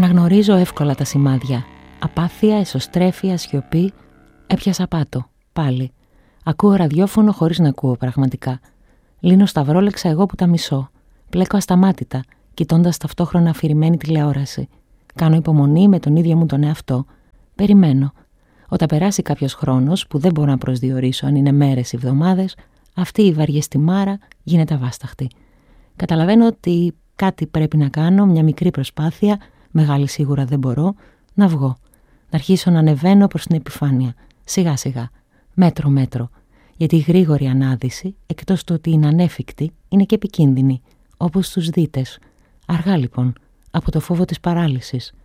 Αναγνωρίζω εύκολα τα σημάδια. Απάθεια, εσωστρέφεια, σιωπή. Έπιασα πάτο. Πάλι. Ακούω ραδιόφωνο χωρίς να ακούω πραγματικά. Λύνω σταυρόλεξα εγώ που τα μισώ. Πλέκω ασταμάτητα, κοιτώντας ταυτόχρονα αφηρημένη τηλεόραση. Κάνω υπομονή με τον ίδιο μου τον εαυτό. Περιμένω. Όταν περάσει κάποιος χρόνος, που δεν μπορώ να προσδιορίσω αν είναι μέρες ή εβδομάδες, αυτή η βαριεστή μάρα γίνεται αβάσταχτη. Καταλαβαίνω ότι κάτι πρέπει να κάνω, μια μικρή προσπάθεια, μεγάλη σίγουρα δεν μπορώ, να βγω. Να αρχίσω να ανεβαίνω προς την επιφάνεια. Σιγά σιγά. Μέτρο μέτρο. Γιατί η γρήγορη ανάδυση, εκτός του ότι είναι ανέφικτη, είναι και επικίνδυνη, όπως τους δίτες. Αργά λοιπόν, από το φόβο της παράλυσης.